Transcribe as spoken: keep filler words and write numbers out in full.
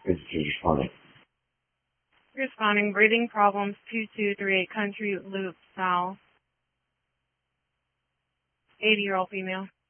Is he responding? Responding, breathing problems, two two three eight Country Loop South. eighty-year-old female.